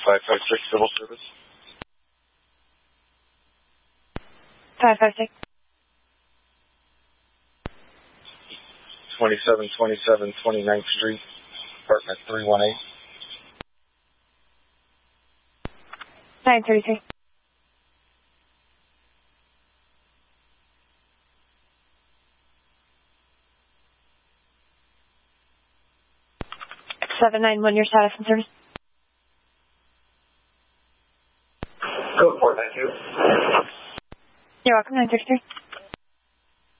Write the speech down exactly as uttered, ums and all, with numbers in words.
five five six civil service. five five six. twenty-seven twenty-seven twenty-ninth Street, apartment three one eight. nine thirty-three. seven nine one, your status and service. Go for it, thank you. You're welcome, nine thirty-three.